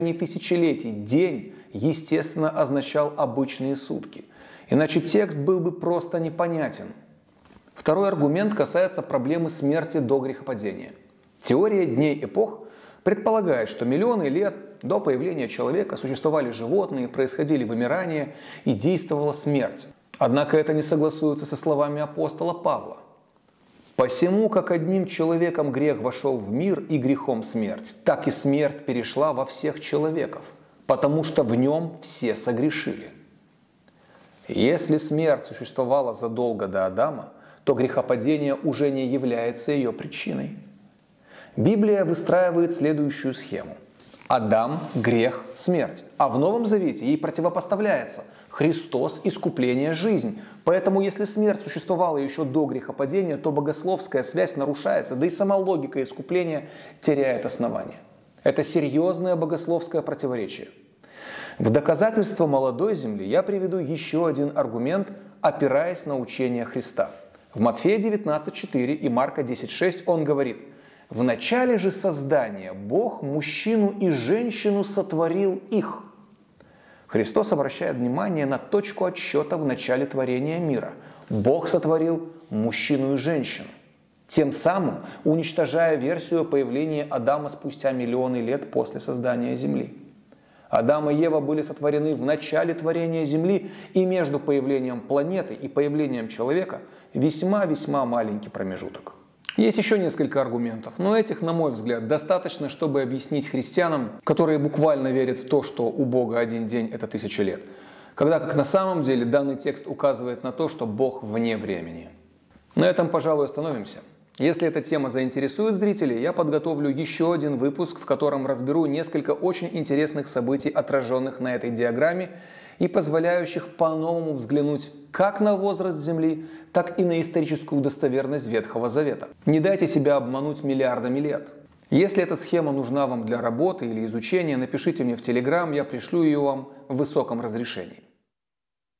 тысячелетий день, естественно, означал обычные сутки. Иначе текст был бы просто непонятен. Второй аргумент касается проблемы смерти до грехопадения. Теория дней эпох предполагает, что миллионы лет до появления человека существовали животные, происходили вымирания и действовала смерть. Однако это не согласуется со словами апостола Павла. «Посему, как одним человеком грех вошел в мир и грехом смерть, так и смерть перешла во всех человеков, потому что в нем все согрешили». Если смерть существовала задолго до Адама, то грехопадение уже не является ее причиной. Библия выстраивает следующую схему. Адам, грех, смерть. А в Новом Завете ей противопоставляется Христос, искупление, жизнь. Поэтому если смерть существовала еще до грехопадения, то богословская связь нарушается, да и сама логика искупления теряет основание. Это серьезное богословское противоречие. В доказательство молодой земли я приведу еще один аргумент, опираясь на учение Христа. В Матфея 19:4 и Марка 10:6 он говорит: «В начале же создания Бог мужчину и женщину сотворил их». Христос обращает внимание на точку отсчета в начале творения мира. Бог сотворил мужчину и женщину, тем самым уничтожая версию появления Адама спустя миллионы лет после создания Земли. Адам и Ева были сотворены в начале творения Земли, и между появлением планеты и появлением человека весьма-весьма маленький промежуток. Есть еще несколько аргументов, но этих, на мой взгляд, достаточно, чтобы объяснить христианам, которые буквально верят в то, что у Бога один день – это 1000 лет, когда как на самом деле данный текст указывает на то, что Бог вне времени. На этом, пожалуй, остановимся. Если эта тема заинтересует зрителей, я подготовлю еще один выпуск, в котором разберу несколько очень интересных событий, отраженных на этой диаграмме, и позволяющих по-новому взглянуть как на возраст Земли, так и на историческую достоверность Ветхого Завета. Не дайте себя обмануть миллиардами лет. Если эта схема нужна вам для работы или изучения, напишите мне в Telegram, я пришлю ее вам в высоком разрешении.